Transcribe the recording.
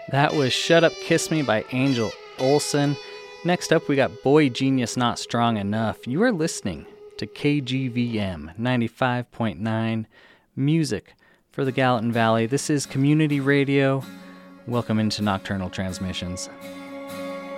That was Shut Up Kiss Me by Angel Olsen. Next up, we got Boy Genius Not Strong Enough. You are listening to KGVM 95.9, music for the Gallatin Valley. This is community radio. Welcome into Nocturnal Transmissions.